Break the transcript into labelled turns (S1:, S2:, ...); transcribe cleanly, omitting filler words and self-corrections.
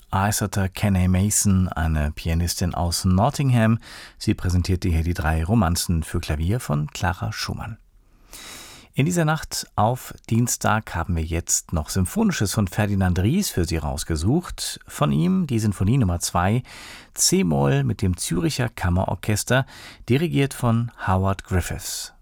S1: begeisterte Kenny Mason, eine Pianistin aus Nottingham. Sie präsentierte hier die 3 Romanzen für Klavier von Clara Schumann. In dieser Nacht auf Dienstag haben wir jetzt noch Symphonisches von Ferdinand Ries für Sie rausgesucht. Von ihm die Sinfonie Nummer 2, C-Moll mit dem Zürcher Kammerorchester, dirigiert von Howard Griffiths.